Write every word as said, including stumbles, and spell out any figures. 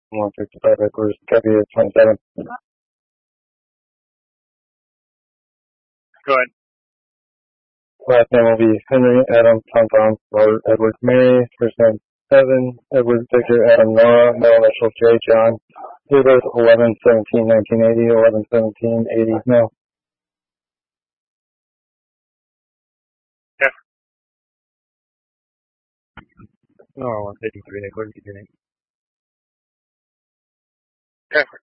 one sixty-five Edwards, copy at twenty-seven. Go ahead. Last name will be Henry Adam Tom Tom Robert Edward Mary. First name Evan Edward Victor Adam Nora. Middle initial J John. Date of eleven seventeen nineteen eighty. eleven seventeen eighty. No. Yeah. Nora one fifty-three Edward, your name. Yeah.